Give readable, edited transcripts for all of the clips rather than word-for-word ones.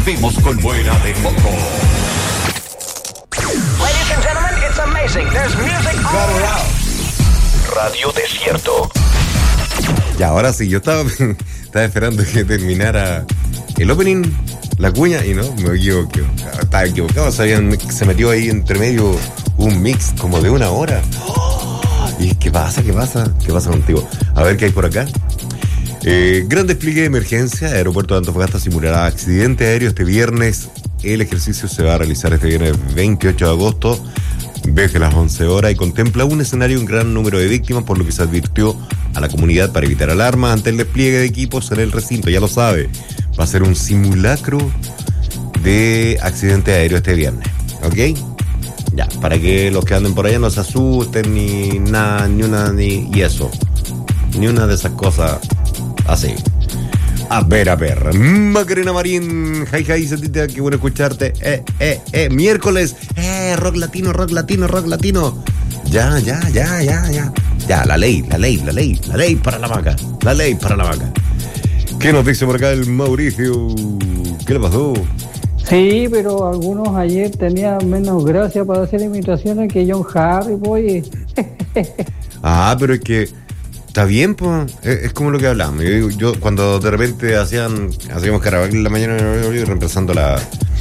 volvemos con Fuera de Foco. Ladies and gentlemen, it's amazing. There's music all around. Radio Desierto. Y ahora sí, yo estaba esperando que terminara el opening, la cuña, y no, me equivoqué. Estaba equivocado, se metió ahí entre medio un mix como de 1 hora. ¿Y qué pasa? ¿Qué pasa contigo? A ver qué hay por acá. Gran despliegue de emergencia. Aeropuerto de Antofagasta simulará accidente aéreo este viernes. El ejercicio se va a realizar este viernes 28 de agosto, desde las 11 horas, y contempla un escenario en gran número de víctimas, por lo que se advirtió a la comunidad para evitar alarmas ante el despliegue de equipos en el recinto. Ya lo sabe, va a ser un simulacro de accidente aéreo este viernes, ¿ok? Ya, para que los que anden por allá no se asusten ni nada, ni una de esas cosas así. A ver. Macarena Marín, hi, Setita, qué bueno escucharte. Miércoles, rock latino. Ya. Ya, la ley para la vaca. ¿Qué nos dice por acá el Mauricio? ¿Qué le pasó? Sí, pero algunos ayer tenían menos gracia para hacer imitaciones que John Harry, pues. Pero es que está bien, pues. Es como lo que hablamos. Yo cuando de repente hacíamos Carabajal en la mañana reemplazando a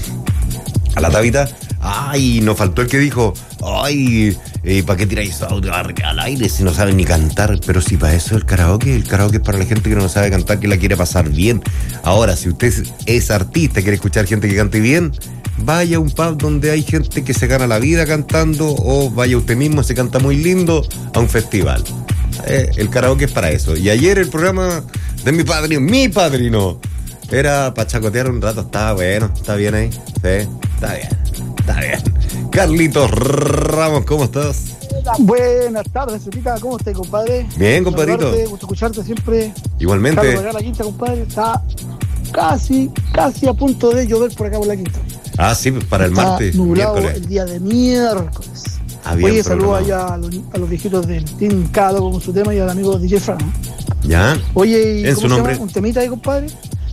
la Tabita. Nos faltó el que dijo, ¿para qué tiráis audio al aire si no saben ni cantar? Pero si para eso el karaoke es para la gente que no sabe cantar, que la quiere pasar bien. Ahora, si usted es artista, quiere escuchar gente que cante bien, vaya a un pub donde hay gente que se gana la vida cantando, o vaya usted mismo, se canta muy lindo, a un festival. El karaoke es para eso. Y ayer el programa de mi padrino, era para chacotear un rato. Está bueno, está bien ahí. Sí, está bien. Carlitos Ramos, ¿cómo estás? Buenas tardes, Setita, ¿cómo estás, compadre? Bien, compadrito. Gusto escucharte siempre. Igualmente. Carlos, la quinta, compadre, está casi a punto de llover por acá por la quinta. Sí, para el martes. Está nublado miércoles. el día de miércoles. Bien, oye, saludos allá a los viejitos del Team Cado con su tema y al amigo DJ Fran. Ya. Oye, en ¿cómo su se nombre? llama? Un temita ahí, compadre,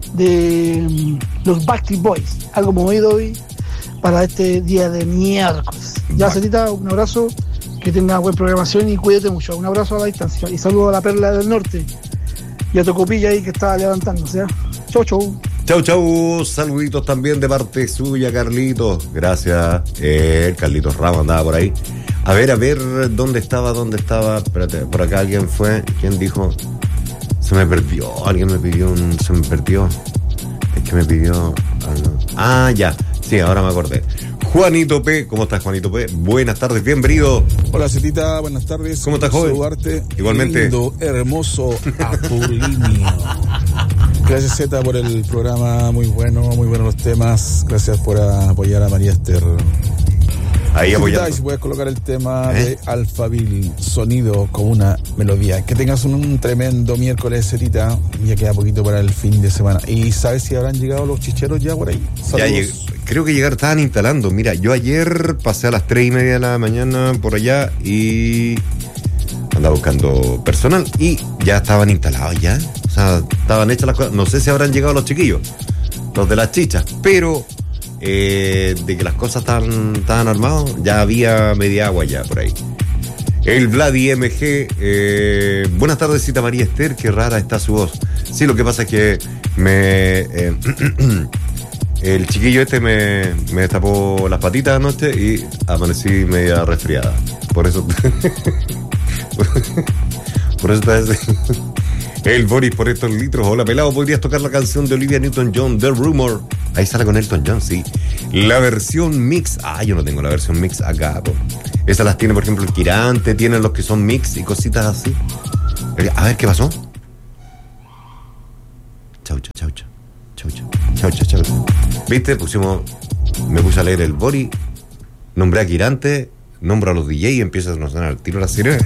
de los Backstreet Boys. Algo movido hoy para este día de miércoles. Ya, Setita, un abrazo, que tenga buena programación y cuídate mucho. Un abrazo a la distancia y saludo a la Perla del Norte y a Tocopilla ahí que está levantándose. Chau. Saluditos también de parte suya, Carlitos. Gracias. Carlitos Ramos andaba por ahí. A ver, ¿dónde estaba? Espérate, por acá alguien fue. ¿Quién dijo? Se me perdió. Alguien me pidió se me perdió. Es que me pidió algo. Ya. Sí, ahora me acordé. Juanito P. ¿Cómo estás, Juanito P? Buenas tardes, bienvenido. Hola, Cetita, buenas tardes. ¿Cómo estás, joven? Saludarte. Igualmente. Lindo, hermoso, apulinio. Gracias, Zeta, por el programa. Muy buenos los temas. Gracias por apoyar a María Esther. Ahí apoyando. Y si puedes colocar el tema de Alphaville, sonido con una melodía. Que tengas un tremendo miércoles, Cetita. Ya queda poquito para el fin de semana. ¿Y sabes si habrán llegado los chicheros ya por ahí? Saludos. Creo que estaban instalando. Mira, yo ayer pasé a las 3:30 de la mañana por allá y andaba buscando personal y ya estaban instalados ya. O sea, estaban hechas las cosas. No sé si habrán llegado los chiquillos, los de las chichas, pero de que las cosas estaban armados, ya había media agua ya por ahí. El Vladi MG, buenas tardes, Cita María Esther, qué rara está su voz. Sí, lo que pasa es que el chiquillo me destapó las patitas anoche y amanecí media resfriada. Por eso está ese. El Boris por estos litros. Hola, pelado, ¿podrías tocar la canción de Olivia Newton-John, The Rumor? Ahí sale con Elton John, sí. La versión mix. Yo no tengo la versión mix acá, po. Esas las tiene, por ejemplo, el Quirante, tienen los que son mix y cositas así. A ver, ¿qué pasó? Chau. ¿Viste? Me puse a leer el Boris, nombré a Quirante, nombro a los DJ y empieza a sonar al tiro la sirena.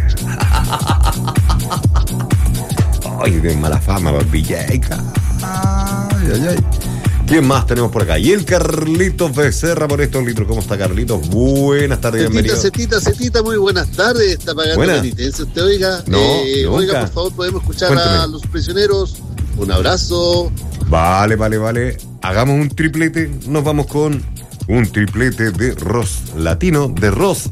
Ay, qué mala fama los DJ. Ay. ¿Quién más tenemos por acá? Y el Carlitos Becerra por estos litros. ¿Cómo está, Carlitos? Buenas tardes, bienvenido. Cetita, muy buenas tardes. Está pagando penitencia usted, oiga. No, oiga, por favor, podemos escuchar a los prisioneros. Un abrazo. Vale. hagamos un triplete, nos vamos con un triplete de rock latino, de rock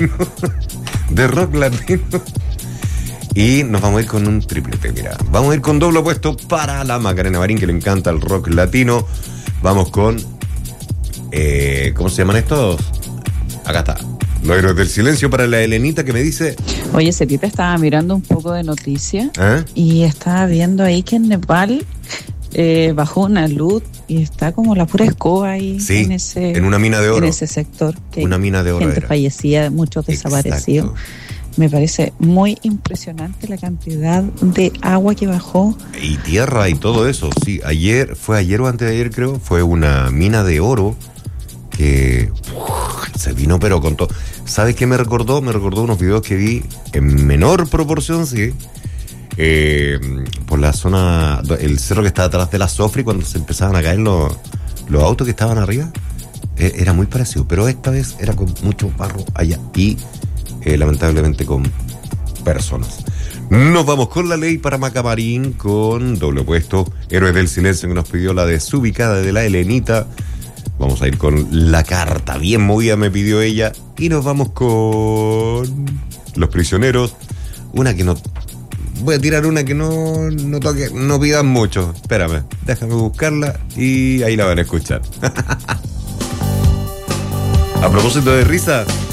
latino. Y nos vamos a ir con un triplete, mira. Vamos a ir con doble opuesto para la Macarena Marín, que le encanta el rock latino. Vamos con... ¿cómo se llaman estos? Acá está. Los Héroes del Silencio para la Elenita, que me dice... Oye, Cepita estaba mirando un poco de noticias y estaba viendo ahí que en Nepal bajó una luz y está como la pura escoba ahí en una mina de oro. En ese sector. Que una mina de oro. Gente fallecida, muchos desaparecidos. Me parece muy impresionante la cantidad de agua que bajó. Y tierra y todo eso. Sí, ayer o antes de ayer creo, fue una mina de oro que se vino pero con todo. ¿Sabes qué me recordó? Me recordó unos videos que vi en menor proporción, sí. Por la zona, el cerro que está atrás de la Sofri, cuando se empezaban a caer los autos que estaban arriba. Era muy parecido, pero esta vez era con mucho barro allá y lamentablemente con personas. Nos vamos con la ley para Macamarín con doble opuesto. Héroes del Silencio, que nos pidió la desubicada de la Elenita. Vamos a ir con la carta bien movida, me pidió ella. Y nos vamos con Los Prisioneros. Una que no... Voy a tirar una que no toque, no pidan mucho. Espérame, déjame buscarla y ahí la van a escuchar. A propósito de risa,